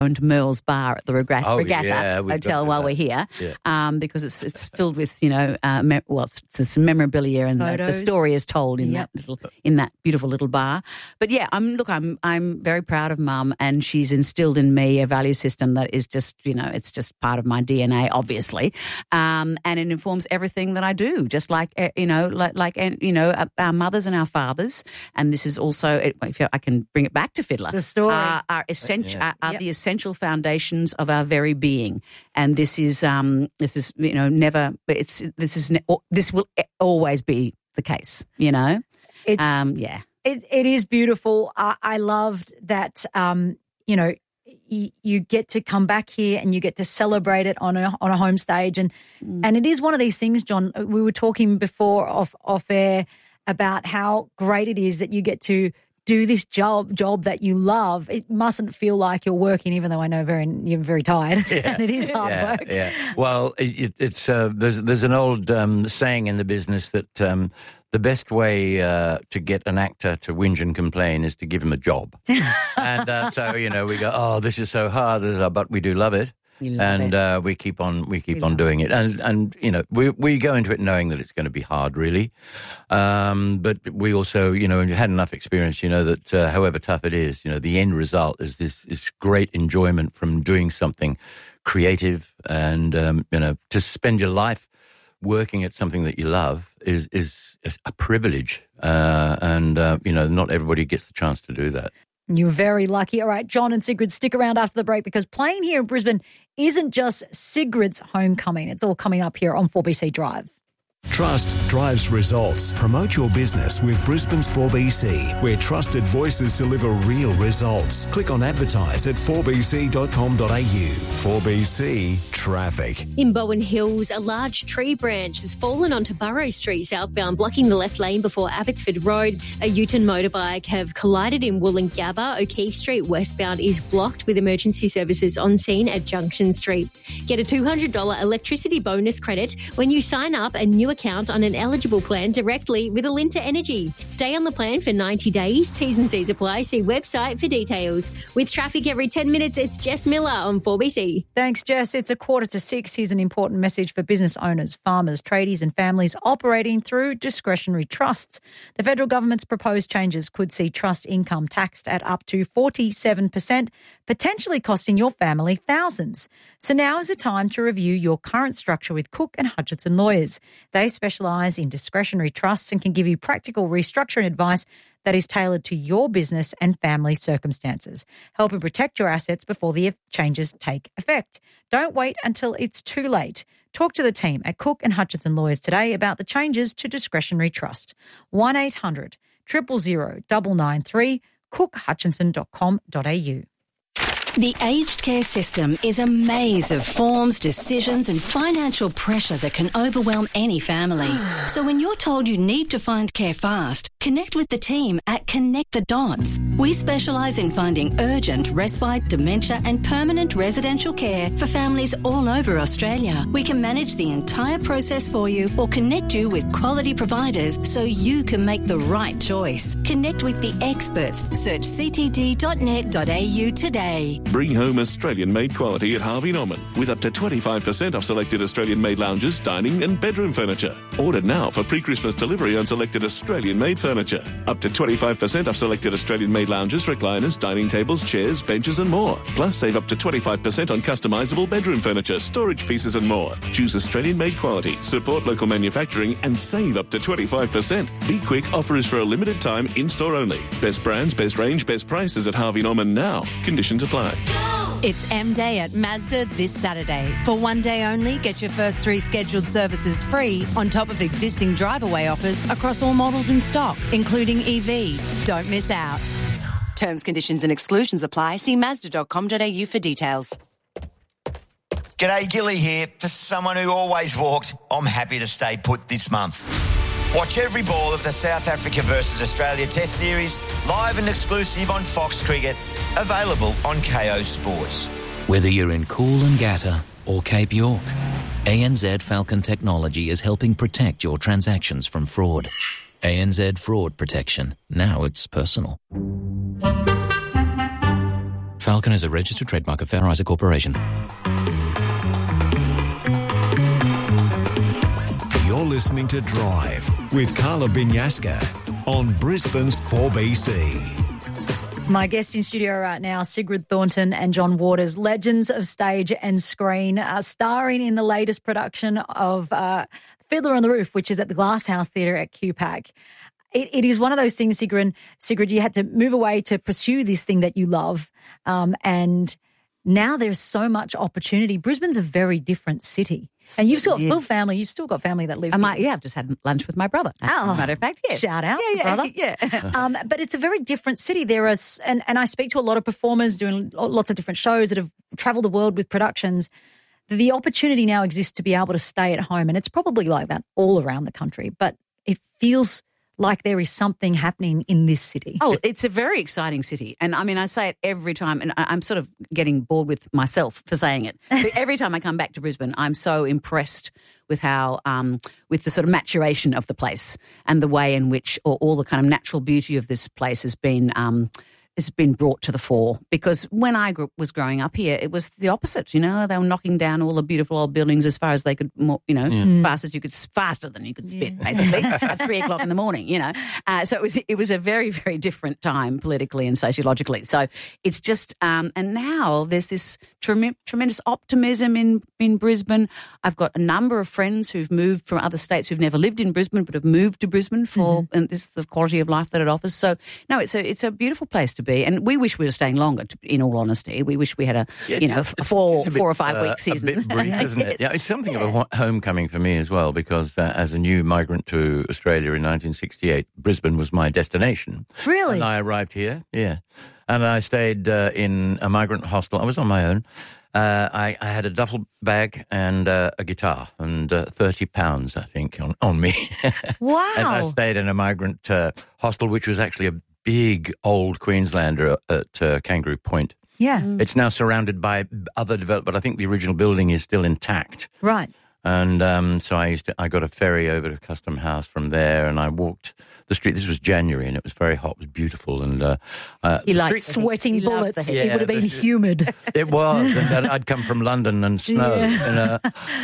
going to Merle's Bar at the Regatta Hotel while we're here, because it's filled with it's memorabilia, and the story is told in that beautiful little bar. But yeah, I'm very proud of Mum, and she's instilled in me a value system that is just it's just part of my DNA, obviously, and it informs everything that I do, just like our mothers and our fathers. And this is also, if I can bring it back to Fiddler, the story are essential, the essential foundations of our very being. And this will always be the case. It is beautiful. I loved that. You get to come back here and you get to celebrate it on a home stage, and it is one of these things, John. We were talking before off air about how great it is that you get to do this job that you love. It mustn't feel like you're working, even though I know you're very tired, and it is hard work. Yeah. Well, it's there's an old saying in the business that the best way to get an actor to whinge and complain is to give him a job. And so we go, oh, this is so hard, but we do love it. We keep on doing it, and we go into it knowing that it's going to be hard, really. But we also, had enough experience, that however tough it is, the end result is this great enjoyment from doing something creative, and to spend your life working at something that you love is a privilege, and not everybody gets the chance to do that. You're very lucky. All right, John and Sigrid, stick around after the break, because playing here in Brisbane isn't just Sigrid's homecoming. It's all coming up here on 4BC Drive. Trust drives results. Promote your business with Brisbane's 4BC, where trusted voices deliver real results. Click on advertise at 4bc.com.au. 4BC Traffic. In Bowen Hills, a large tree branch has fallen onto Burrow Street southbound, blocking the left lane before Abbotsford Road. A Uten motorbike have collided in Wollongabba. O'Keefe Street westbound is blocked with emergency services on scene at Junction Street. Get a $200 electricity bonus credit when you sign up a new account on an eligible plan directly with Alinta Energy. Stay on the plan for 90 days. T's and C's apply. See website for details. With traffic every 10 minutes, it's Jess Miller on 4BC. Thanks, Jess. It's 5:45. Here's an important message for business owners, farmers, tradies and families operating through discretionary trusts. The federal government's proposed changes could see trust income taxed at up to 47%, potentially costing your family thousands. So now is the time to review your current structure with Cook and Hutchinson Lawyers. They specialise in discretionary trusts and can give you practical restructuring advice that is tailored to your business and family circumstances, helping protect your assets before the changes take effect. Don't wait until it's too late. Talk to the team at Cook and Hutchinson Lawyers today about the changes to discretionary trust. 1800 000 993, cookhutchinson.com.au. The aged care system is a maze of forms, decisions and financial pressure that can overwhelm any family. So when you're told you need to find care fast, connect with the team at Connect the Dots. We specialise in finding urgent, respite, dementia and permanent residential care for families all over Australia. We can manage the entire process for you or connect you with quality providers so you can make the right choice. Connect with the experts. Search ctd.net.au today. Bring home Australian-made quality at Harvey Norman with up to 25% off selected Australian-made lounges, dining and bedroom furniture. Order now for pre-Christmas delivery on selected Australian-made furniture. Up to 25% off selected Australian-made lounges, recliners, dining tables, chairs, benches and more. Plus save up to 25% on customisable bedroom furniture, storage pieces and more. Choose Australian-made quality, support local manufacturing and save up to 25%. Be quick, offer is for a limited time, in-store only. Best brands, best range, best prices at Harvey Norman now. Conditions apply. It's M Day at Mazda this Saturday. For one day only, get your first 3 scheduled services free on top of existing drive-away offers across all models in stock, including EV. Don't miss out. Terms, conditions and exclusions apply. See Mazda.com.au for details. G'day, Gilly here. For someone who always walked, I'm happy to stay put this month. Watch every ball of the South Africa versus Australia Test Series, live and exclusive on Fox Cricket, available on KO Sports. Whether you're in Coolangatta or Cape York, ANZ Falcon Technology is helping protect your transactions from fraud. ANZ Fraud Protection. Now it's personal. Falcon is a registered trademark of Fair Isaac Corporation. You're listening to Drive with Carla Binyaska on Brisbane's 4BC. My guest in studio right now, Sigrid Thornton and John Waters, legends of stage and screen, starring in the latest production of Fiddler on the Roof, which is at the Glasshouse Theatre at QPAC. It is one of those things, Sigrid, you had to move away to pursue this thing that you love, and now there's so much opportunity. Brisbane's a very different city. And you've got full family. You've still got family that live here. Yeah, I've just had lunch with my brother. As a matter of fact, yeah. Shout out, brother. Yeah. But it's a very different city. There are, and I speak to a lot of performers doing lots of different shows that have travelled the world with productions. The opportunity now exists to be able to stay at home, and it's probably like that all around the country. But it feels like there is something happening in this city. Oh, it's a very exciting city. And I mean, I say it every time, and I'm sort of getting bored with myself for saying it. But every time I come back to Brisbane, I'm so impressed with how, with the sort of maturation of the place and the way in which all the kind of natural beauty of this place has been brought to the fore. Because when I was growing up here, it was the opposite. You know, they were knocking down all the beautiful old buildings as far as they could, faster than you could spit, basically, at 3:00 in the morning. You know, so it was a very, very different time politically and sociologically. So it's just, and now there's this tremendous optimism in Brisbane. I've got a number of friends who've moved from other states who've never lived in Brisbane but have moved to Brisbane for and this is the quality of life that it offers. So no, it's a beautiful place to be. And we wish we were staying longer, in all honesty. We wish we had a 4 or 5 week season. A bit brief, isn't it? Yeah, it's something of a homecoming for me as well, because as a new migrant to Australia in 1968, Brisbane was my destination. Really? And I arrived here, yeah. And I stayed in a migrant hostel. I was on my own. I had a duffel bag and a guitar and £30, I think, on me. Wow. And I stayed in a migrant hostel, which was actually a big old Queenslander at Kangaroo Point. Yeah. It's now surrounded by other development, but I think the original building is still intact. Right. And so I got a ferry over to Custom House from there, and I walked the street. This was January, and it was very hot. It was beautiful. And he liked sweating bullets. It would have been humid. It was, and I'd come from London and snow. Yeah.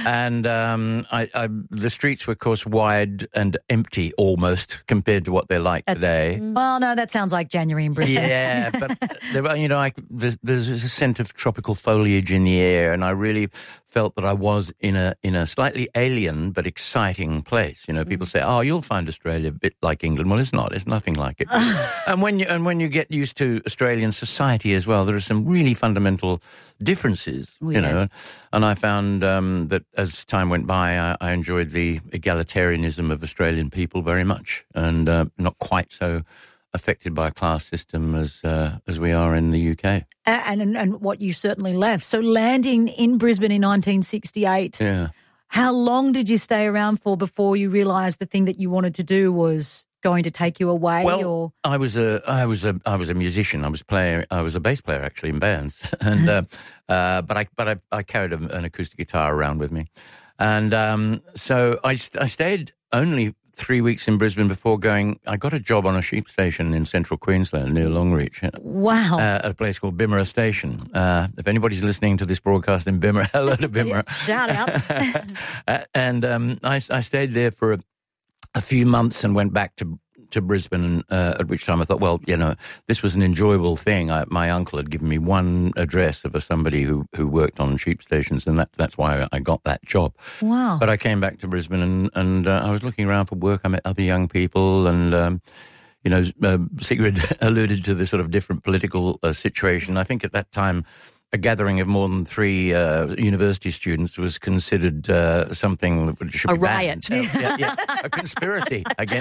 The streets were, of course, wide and empty almost compared to what they're like today. Well, no, that sounds like January in Brisbane. Yeah, but there's a scent of tropical foliage in the air, and I really felt that I was in a slightly alien but exciting place. You know, people say, "Oh, you'll find Australia a bit like England." Well, it's not. It's nothing like it. And when you get used to Australian society as well, there are some really fundamental differences. You know, and I found that as time went by, I enjoyed the egalitarianism of Australian people very much, and not quite so affected by a class system as we are in the UK. And what you certainly left. So landing in Brisbane in 1968, how long did you stay around for before you realised the thing that you wanted to do was going to take you away? Well, I was a musician. I was a bass player actually in bands, and but I carried an acoustic guitar around with me, and so I stayed only 3 weeks in Brisbane before going. I got a job on a sheep station in central Queensland near Longreach. Wow. At a place called Bimmera Station. If anybody's listening to this broadcast in Bimmera, hello to Bimmera. Shout out. And I stayed there for a few months and went back to Brisbane, at which time I thought, well, you know, this was an enjoyable thing. My uncle had given me one address of somebody who worked on sheep stations, and that's why I got that job. Wow. But I came back to Brisbane and I was looking around for work. I met other young people and, Sigrid alluded to the sort of different political situation. I think at that time, a gathering of more than 3 university students was considered something that should be a riot. Yeah, a conspiracy again.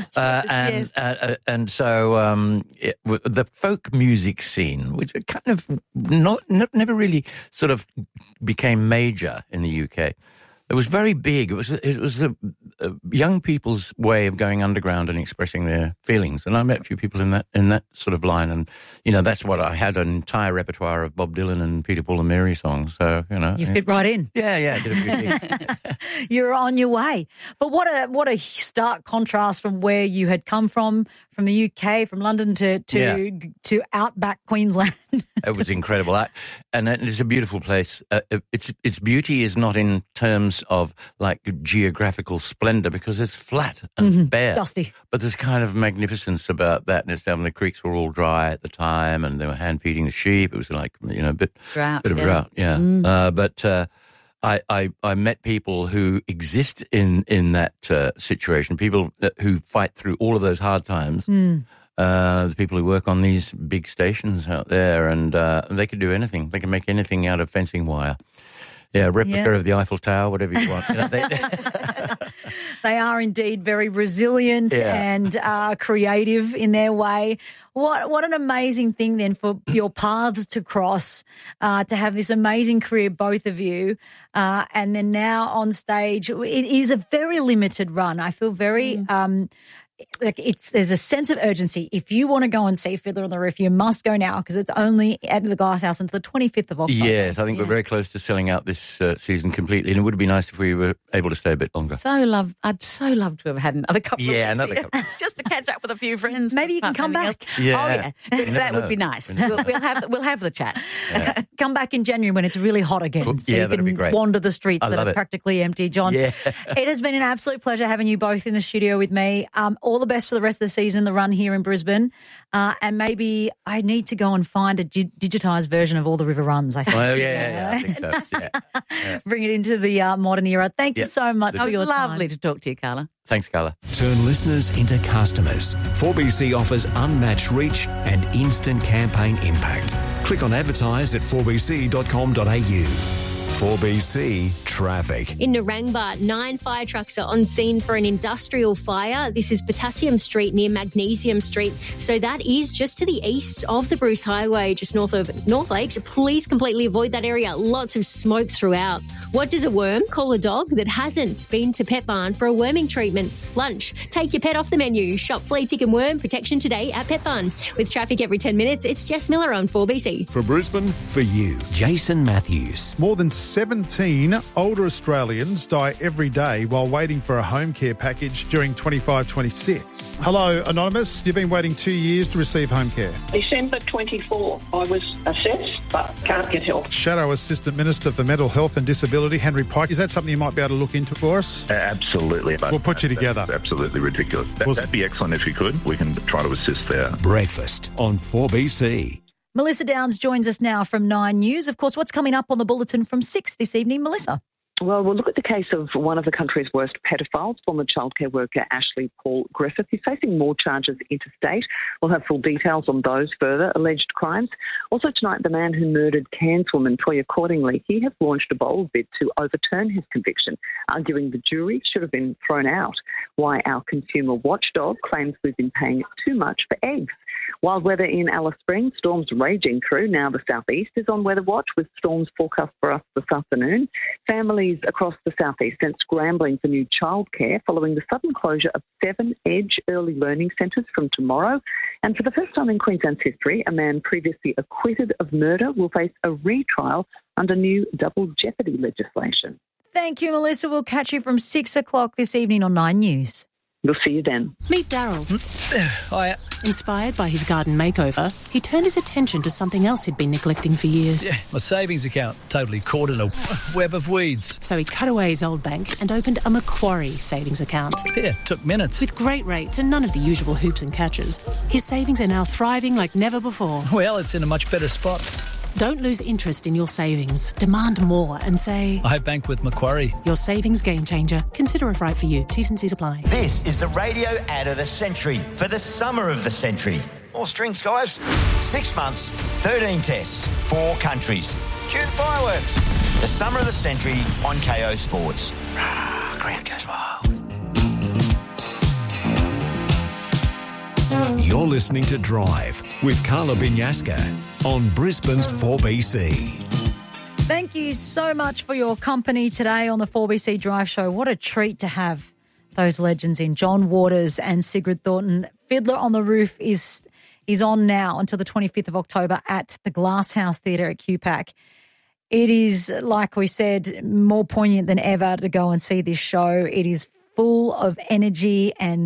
And so the folk music scene, which kind of never really sort of became major in the UK. It was very big. It was the young people's way of going underground and expressing their feelings. And I met a few people in that sort of line. And, you know, that's what I had, an entire repertoire of Bob Dylan and Peter, Paul and Mary songs. So, you know. You fit right in. Yeah, I did a few things. You're on your way. But what a stark contrast from where you had come from from the UK, from London to outback Queensland. It was incredible. And it's a beautiful place. Its beauty is not in terms of like geographical splendor because it's flat and bare. Dusty. But there's kind of magnificence about that. And it's down, the creeks were all dry at the time and they were hand feeding the sheep. It was like, a bit of drought. Yeah. But I met people who exist in that situation, people who fight through all of those hard times. The people who work on these big stations out there, and they can do anything. They can make anything out of fencing wire. Yeah, replica of the Eiffel Tower, whatever you want. They are indeed very resilient and creative in their way. What an amazing thing then for your paths to cross, to have this amazing career, both of you, and then now on stage. It is a very limited run. I feel very there's a sense of urgency. If you want to go and see Fiddler on the Roof, you must go now because it's only at the Glasshouse until the 25th of October. Yes, I think we're very close to selling out this season completely, and it would be nice if we were able to stay a bit longer. I'd so love to have had another couple of weeks another couple. just to catch up with a few friends. Maybe you can come back. Yeah. That would be nice. We'll have the chat. Yeah. Come back in January when it's really hot again, so you can wander the streets that are practically empty. John, it has been an absolute pleasure having you both in the studio with me. All the best for the rest of the season, the run here in Brisbane, and maybe I need to go and find a digitised version of all the river runs, I think. Well, I think so. Yeah. Bring it into the modern era. Thank you so much for your time. Lovely to talk to you, Carla. Thanks, Carla. Turn listeners into customers. 4BC offers unmatched reach and instant campaign impact. Click on advertise at 4bc.com.au. 4BC Traffic. In Narangba, 9 fire trucks are on scene for an industrial fire. This is Potassium Street near Magnesium Street. So that is just to the east of the Bruce Highway, just north of North Lakes. Please completely avoid that area. Lots of smoke throughout. What does a worm call a dog that hasn't been to Pet Barn for a worming treatment? Lunch. Take your pet off the menu. Shop flea, tick and worm protection today at Pet Barn. With traffic every 10 minutes, it's Jess Miller on 4BC. For Brisbane, for you, Jason Matthews. More than 17 older Australians die every day while waiting for a home care package during 25-26. Hello, Anonymous. You've been waiting 2 years to receive home care. December 24, I was assessed but can't get help. Shadow Assistant Minister for Mental Health and Disability, Henry Pike. Is that something you might be able to look into for us? Absolutely. We'll put you together. That's absolutely ridiculous. That'd be excellent if you could. We can try to assist there. Breakfast on 4BC. Melissa Downs joins us now from 9 News. Of course, what's coming up on the bulletin from 6 this evening, Melissa? Well, we'll look at the case of one of the country's worst pedophiles, former childcare worker Ashley Paul Griffith. He's facing more charges interstate. We'll have full details on those further alleged crimes. Also tonight, the man who murdered Cairns woman Toya Cordingley, he has launched a bold bid to overturn his conviction, arguing the jury should have been thrown out. Why our consumer watchdog claims we've been paying too much for eggs. Wild weather in Alice Springs, storms raging through. Now the southeast is on weather watch with storms forecast for us this afternoon. Families across the southeast sent scrambling for new childcare following the sudden closure of 7 Edge early learning centres from tomorrow. And for the first time in Queensland's history, a man previously acquitted of murder will face a retrial under new double jeopardy legislation. Thank you, Melissa. We'll catch you from 6 o'clock this evening on 9 News. We'll see you then. Meet Daryl. Hiya. Inspired by his garden makeover, he turned his attention to something else he'd been neglecting for years. Yeah, my savings account, totally caught in a web of weeds. So he cut away his old bank and opened a Macquarie savings account. Yeah, took minutes. With great rates and none of the usual hoops and catches, his savings are now thriving like never before. Well, it's in a much better spot. Don't lose interest in your savings. Demand more and say, I bank with Macquarie. Your savings game changer. Consider if right for you. T's and C's apply. This is the radio ad of the century for the summer of the century. More strings, guys. 6 months, 13 tests, 4 countries. Cue the fireworks. The summer of the century on KO Sports. Ground goes wild. You're listening to Drive with Carla Binyaska on Brisbane's 4BC. Thank you so much for your company today on the 4BC Drive Show. What a treat to have those legends in John Waters and Sigrid Thornton. Fiddler on the Roof is on now until the 25th of October at the Glasshouse Theatre at QPAC. It is, like we said, more poignant than ever to go and see this show. It is full of energy and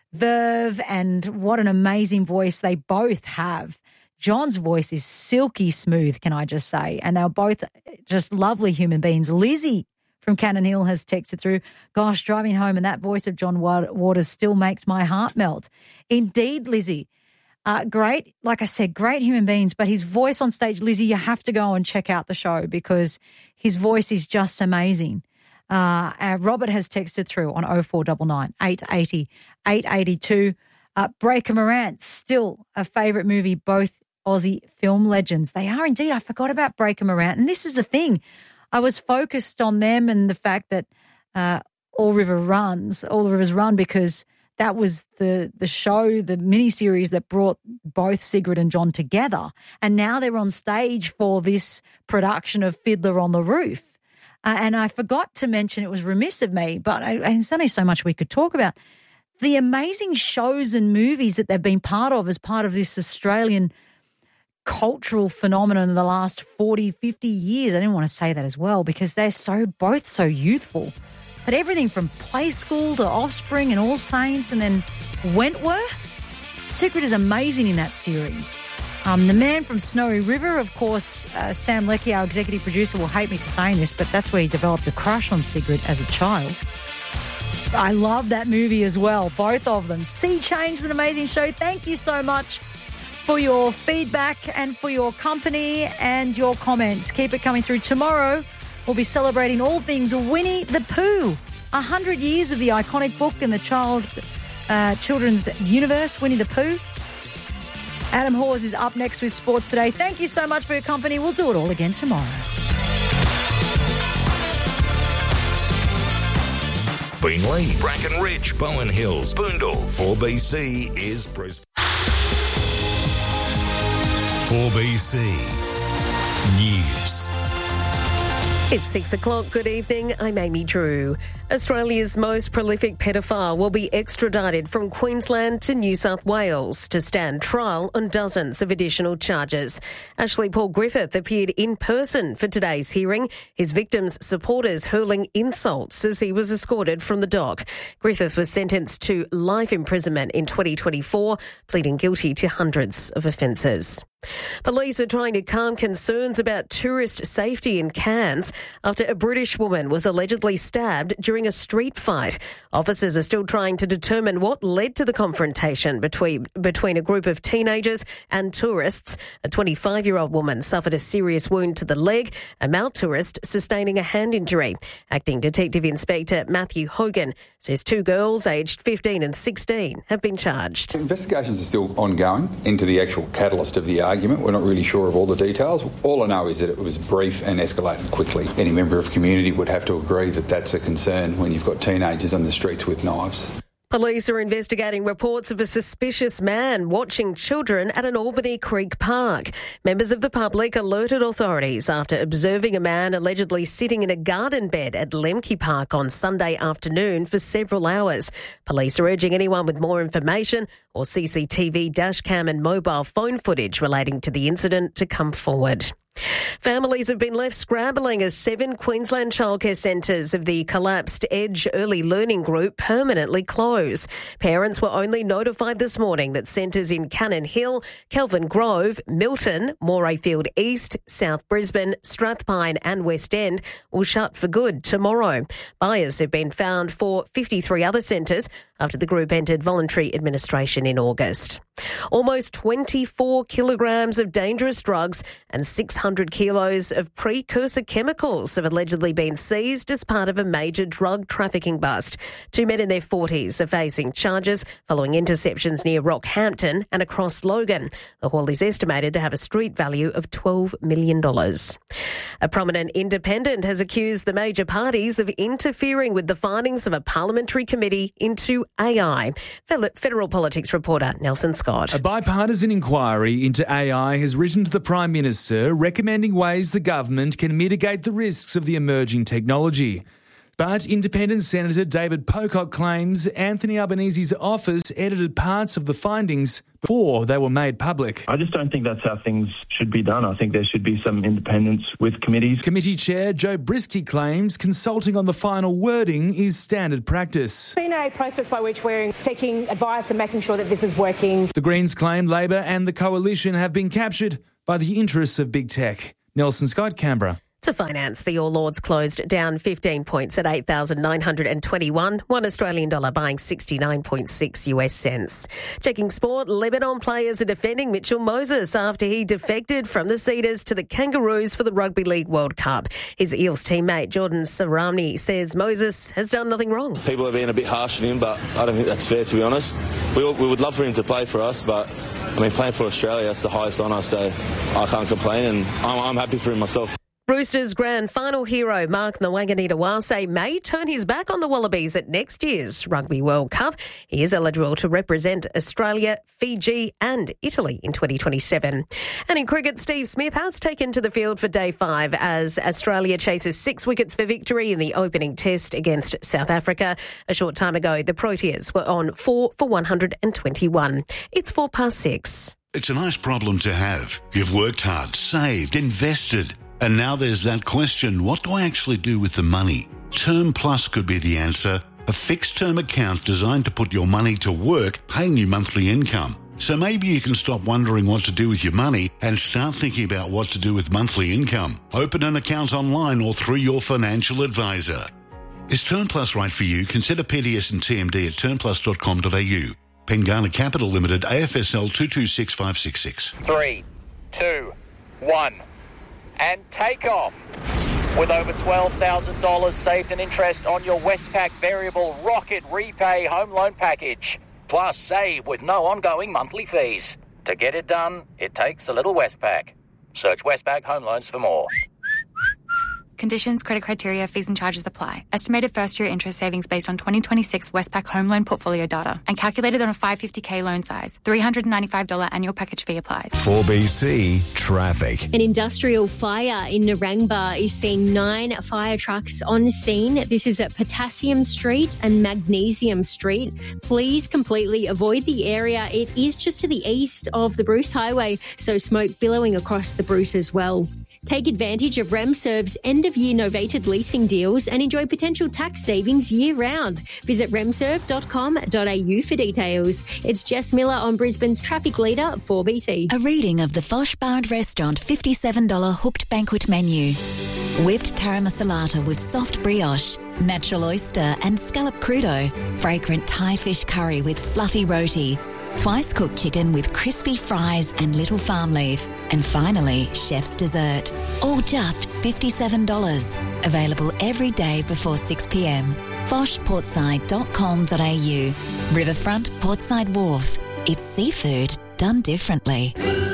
verve, and what an amazing voice they both have. John's voice is silky smooth, can I just say, and they're both just lovely human beings. Lizzie from Cannon Hill has texted through, gosh, driving home and that voice of John Waters still makes my heart melt. Indeed, Lizzie. Great, like I said, great human beings, but his voice on stage, Lizzie, you have to go and check out the show because his voice is just amazing. Robert has texted through on 0499 880 882. Breaker Morant, still a favourite movie, both Aussie film legends. They are indeed. I forgot about Breaker Morant. And this is the thing. I was focused on them and the fact that All the Rivers Run, because that was the show, the miniseries that brought both Sigrid and John together. And now they're on stage for this production of Fiddler on the Roof. And I forgot to mention, it was remiss of me, but there's only so much we could talk about. The amazing shows and movies that they've been part of as part of this Australian cultural phenomenon in the last 40, 50 years. I didn't want to say that as well because they're both so youthful. But everything from Play School to Offspring and All Saints and then Wentworth. Sigrid is amazing in that series. The Man from Snowy River, of course, Sam Leckie, our executive producer, will hate me for saying this, but that's where he developed a crush on Sigrid as a child. I love that movie as well, both of them. Sea Change is an amazing show. Thank you so much for your feedback and for your company and your comments. Keep it coming through. Tomorrow, we'll be celebrating all things Winnie the Pooh. 100 years of the iconic book in the children's universe, Winnie the Pooh. Adam Hawes is up next with Sports Today. Thank you so much for your company. We'll do it all again tomorrow. Beenleigh, Bracken Ridge, Bowen Hills, Boondall. 4BC is Brisbane. 4BC News. It's 6 o'clock. Good evening. I'm Amy Drew. Australia's most prolific pedophile will be extradited from Queensland to New South Wales to stand trial on dozens of additional charges. Ashley Paul Griffith appeared in person for today's hearing, his victim's supporters hurling insults as he was escorted from the dock. Griffith was sentenced to life imprisonment in 2024, pleading guilty to hundreds of offences. Police are trying to calm concerns about tourist safety in Cairns after a British woman was allegedly stabbed during a street fight. Officers are still trying to determine what led to the confrontation between a group of teenagers and tourists. A 25-year-old woman suffered a serious wound to the leg, a male tourist sustaining a hand injury. Acting Detective Inspector Matthew Hogan says two girls aged 15 and 16 have been charged. Investigations are still ongoing into the actual catalyst of the argument. We're not really sure of all the details. All I know is that it was brief and escalated quickly. Any member of the community would have to agree that that's a concern when you've got teenagers on the streets with knives. Police are investigating reports of a suspicious man watching children at an Albany Creek park. Members of the public alerted authorities after observing a man allegedly sitting in a garden bed at Lemke Park on Sunday afternoon for several hours. Police are urging anyone with more information or CCTV, dashcam and mobile phone footage relating to the incident to come forward. Families have been left scrambling as 7 Queensland childcare centres of the collapsed Edge Early Learning Group permanently close. Parents were only notified this morning that centres in Cannon Hill, Kelvin Grove, Milton, Morayfield East, South Brisbane, Strathpine and West End will shut for good tomorrow. Buyers have been found for 53 other centres after the group entered voluntary administration in August. Almost 24 kilograms of dangerous drugs and 600 kilos of precursor chemicals have allegedly been seized as part of a major drug trafficking bust. 2 men in their 40s are facing charges following interceptions near Rockhampton and across Logan. The haul is estimated to have a street value of $12 million. A prominent independent has accused the major parties of interfering with the findings of a parliamentary committee into AI. Federal politics reporter Nelson Scott. A bipartisan inquiry into AI has written to the Prime Minister recommending ways the government can mitigate the risks of the emerging technology. But independent Senator David Pocock claims Anthony Albanese's office edited parts of the findings before they were made public. I just don't think that's how things should be done. I think there should be some independence with committees. Committee Chair Joe Brisky claims consulting on the final wording is standard practice. It's been a process by which we're taking advice and making sure that this is working. The Greens claim Labor and the Coalition have been captured by the interests of big tech. Nelson Scott, Canberra. To finance, the All Ords closed down 15 points at 8,921, $1 Australian dollar buying 69.6 US cents. Checking sport, Lebanon players are defending Mitchell Moses after he defected from the Cedars to the Kangaroos for the Rugby League World Cup. His Eels teammate Jordan Saramni says Moses has done nothing wrong. People are being a bit harsh on him, but I don't think that's fair, to be honest. We would love for him to play for us, but I mean, playing for Australia, that's the highest honour, so I can't complain, and I'm happy for him myself. Roosters grand final hero Mark Nwanganitawase may turn his back on the Wallabies at next year's Rugby World Cup. He is eligible to represent Australia, Fiji and Italy in 2027. And in cricket, Steve Smith has taken to the field for day 5 as Australia chases 6 wickets for victory in the opening test against South Africa. A short time ago, the Proteas were on 4 for 121. It's 6:04. It's a nice problem to have. You've worked hard, saved, invested. And now there's that question, what do I actually do with the money? Term Plus could be the answer. A fixed-term account designed to put your money to work, paying you monthly income. So maybe you can stop wondering what to do with your money and start thinking about what to do with monthly income. Open an account online or through your financial advisor. Is Term Plus right for you? Consider PDS and TMD at turnplus.com.au. Pengana Capital Limited, AFSL 226566. 3, 2, 1. And take off. With over $12,000 saved in interest on your Westpac Variable Rocket Repay Home Loan Package. Plus save with no ongoing monthly fees. To get it done, it takes a little Westpac. Search Westpac Home Loans for more. Conditions, credit criteria, fees and charges apply. Estimated first-year interest savings based on 2026 Westpac home loan portfolio data and calculated on a 550k loan size. $395 annual package fee applies. 4BC Traffic. An industrial fire in Narangba is seeing 9 fire trucks on scene. This is at Potassium Street and Magnesium Street. Please completely avoid the area. It is just to the east of the Bruce Highway, so smoke billowing across the Bruce as well. Take advantage of RemServe's end-of-year novated leasing deals and enjoy potential tax savings year-round. Visit remserve.com.au for details. It's Jess Miller on Brisbane's traffic leader, 4BC. A reading of the Fosh Bar and Restaurant $57 hooked banquet menu. Whipped taramasalata with soft brioche, natural oyster and scallop crudo, fragrant Thai fish curry with fluffy roti, twice cooked chicken with crispy fries and little farm leaf. And finally, chef's dessert. All just $57. Available every day before 6 p.m. foshportside.com.au. Riverfront Portside Wharf. It's seafood done differently.